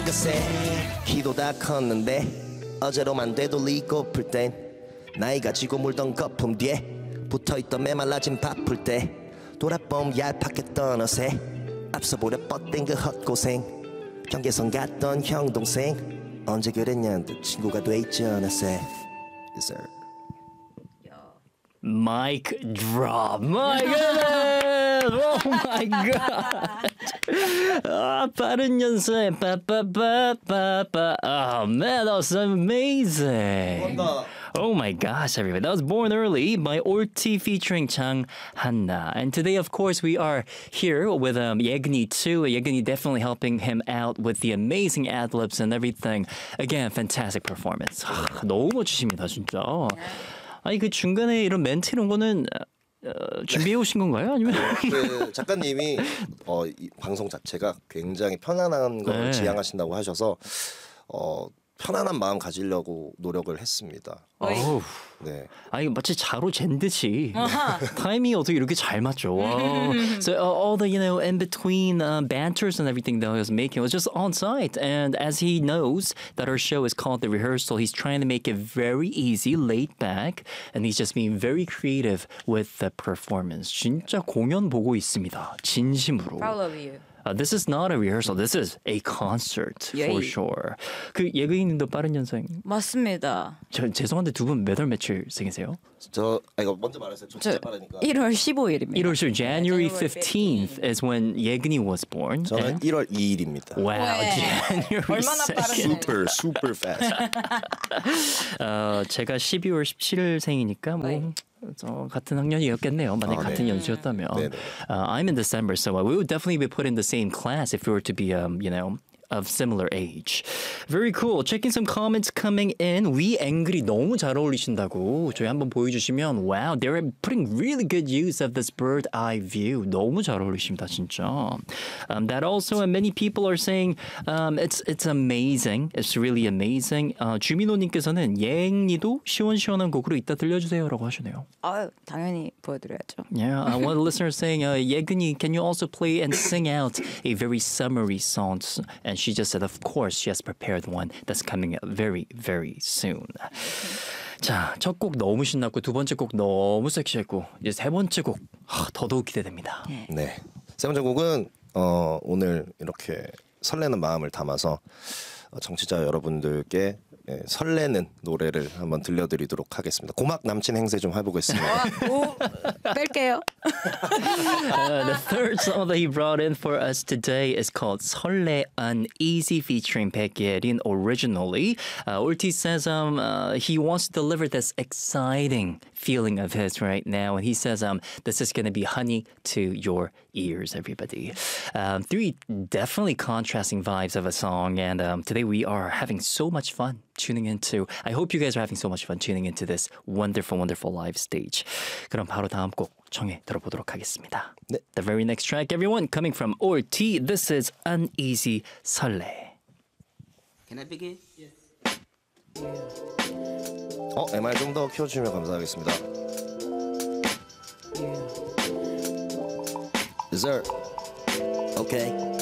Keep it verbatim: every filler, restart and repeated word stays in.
글쎄 키도 다 컸는데 어제로만 되돌리고 풀 땐 나이가 지고 물던 거품 뒤에 붙어있던 메말라진 바쁠 때 돌아봄 얄팍했던 어느새 앞서 보려 뻗댄 그 헛고생 경계선 갔던 형 동생 언제 그랬냐 또 친구가 돼 있지 않았어. Yes, sir. Mic drop. My goodness. Oh my god. 아, 빠른 연습. 빠빠빠빠빠. Oh man, that was amazing. Oh my gosh, everybody. That was Born Early by Orti featuring Chang Hanna. And today, of course, we are here with um, Yegni too. Yegni definitely helping him out with the amazing ad-libs and everything. Again, fantastic performance. 너무 멋지십니다, 진짜. 아니, 그 중간에 이런 멘트 이런 거는 어, 준비해 오신 건가요? 아니면 그 작가님이 어, 이 방송 자체가 굉장히 편안한 걸 네. 지향하신다고 하셔서 어, 편안한 마음 가지려고 노력을 했습니다. 어우, 네. 아니 마치 자로 잰 듯이 타이밍이 어떻게 이렇게 잘 맞죠? Wow. So uh, all the you know in between uh, banters and everything that he was making was just on site. And as he knows that our show is called The Rehearsal, he's trying to make it very easy, laid back, and he's just being very creative with the performance. 진짜 공연 보고 있습니다. 진심으로. Proud of you. Uh, this is not a rehearsal. This is a concert for 예이. sure. 그 예그이님도 빠른 연생. 맞습니다. 저 죄송한데 두 분 몇 월 며칠 생이세요? 저 아, 이거 먼저 말했어요. 저 진짜 저 빠르니까. 일월 십오일입니다. 일월 십 January January fifteenth is when 예근이 was born. 저는 and- 일월 이일입니다. Wow, 왜? January 얼마나 second. 빠르네. super super fast. 어, 제가 십이월 십칠일생이니까 뭐 어이. 어, 같은 학년이었겠네요. 만약 아, 같은 네. 연수였다면. 네, 네. Uh, I'm in December, so we would definitely be put in the same class if we were to be, um, you know, of similar age. Very cool. Checking some comments coming in. We angry 너무 잘 어울리신다고 저희 한번 보여주시면 wow, they're putting really good use of this bird eye view. 너무 잘 어울리십니다, 진짜. Um, that also, and many people are saying um, it's it's amazing. It's really amazing. Uh, 주민호님께서는 예행니도 시원시원한 곡으로 이따 들려주세요라고 하시네요. 아유, 당연히 보여드려야죠. Yeah, uh, one listener saying, uh, 예근이, can you also play and sing out a very summery song? And she just said, of course, she has prepared one that's coming out very, very soon. 자, 첫 곡 너무 신났고 두 번째 곡 너무 섹시했고 이제 세 번째 곡 하, 더더욱 기대됩니다. 네. 세 번째 곡은 어, 오늘 이렇게 설레는 마음을 담아서 어, 청취자 여러분들께 예, 설레는 노래를 한번 들려드리도록 하겠습니다. 고막 남친 행세 좀 해보겠습니다. 오, 뺄게요. Uh, the third song that he brought in for us today is called 설레 Uneasy featuring 백예린 originally. Uh, Ortiz says um, uh, he wants to deliver this exciting feeling of his right now. And he says um, this is going to be honey to your ears, everybody. Um, three definitely contrasting vibes of a song. And um, today we are having so much fun tuning into. I hope you guys are having so much fun tuning into this wonderful, wonderful live stage. 그럼 바로 다음 곡 청해 들어보도록 하겠습니다. 네. The very next track, everyone, coming from Orti. This is Uneasy 설레. Can I begin? 어, 엠알 좀 더 키워주시면 감사하겠습니다. Yes, sir. Okay.